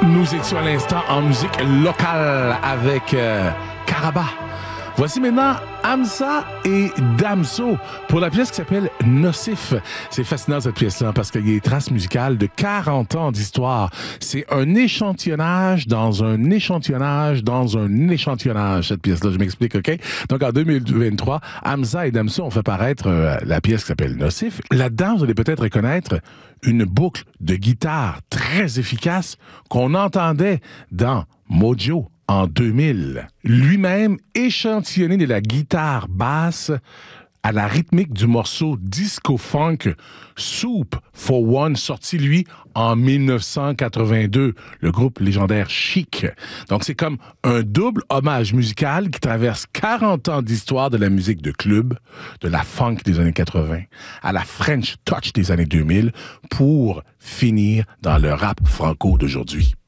Nous étions à l'instant en musique locale avec Karaba. Voici maintenant Hamza et Damso pour la pièce qui s'appelle Nocif. C'est fascinant cette pièce-là parce qu'il y a des traces musicales de 40 ans d'histoire. C'est un échantillonnage dans un échantillonnage dans un échantillonnage, cette pièce-là. Je m'explique, OK? Donc en 2023, Hamza et Damso ont fait paraître la pièce qui s'appelle Nocif. Là-dedans, vous allez peut-être reconnaître une boucle de guitare très efficace qu'on entendait dans Mojo en 2000. Lui-même échantillonné de la guitare basse à la rythmique du morceau disco-funk Soup for One, sorti, lui, en 1982, le groupe légendaire Chic. Donc, c'est comme un double hommage musical qui traverse 40 ans d'histoire de la musique de club, de la funk des années 80, à la French touch des années 2000, pour finir dans le rap franco d'aujourd'hui.